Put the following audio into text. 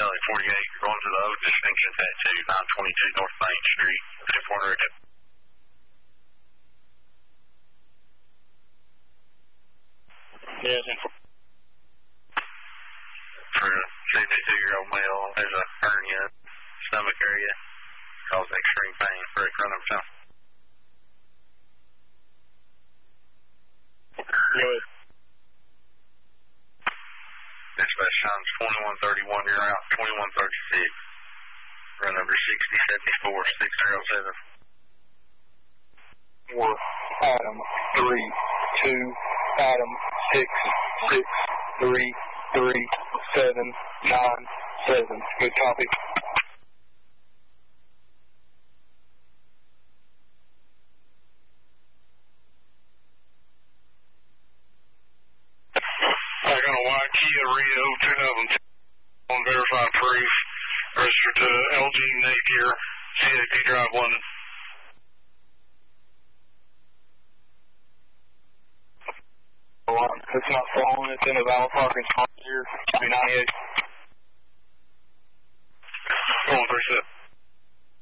Charlie 48, you're going to the O distinction tattoo, 922 North Main Street, 5400. Yes, for a 72-year-old male, there's a hernia, stomach area, causing extreme pain for a current time. Good. Dispatch times 2131, you're out 2136. Run number 60607. 4, Adam 3, 2, Adam 6, 6, 3, 3, 7, 9, 7. Good copy. I got a white Kia Rio 2010 on verified proof, registered to LG Napier, CAP Drive, London. It's not falling, it's in a valid parking spot here, 98.